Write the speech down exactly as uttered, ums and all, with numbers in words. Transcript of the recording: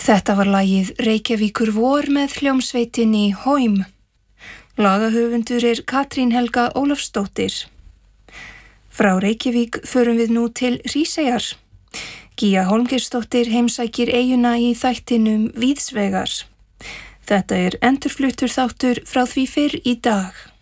Þetta var lagið Reykjavíkur vor með hljómsveitinni Hóim. Lagahöfundur er Katrín Helga Ólafsdóttir. Frá Reykjavík förum við nú til Hríseyjar. Gígja Hólmgeirsdóttir heimsækir eyjuna í þættinum Víðsvegar. Þetta er endurfluttur þáttur frá því fyrr í dag.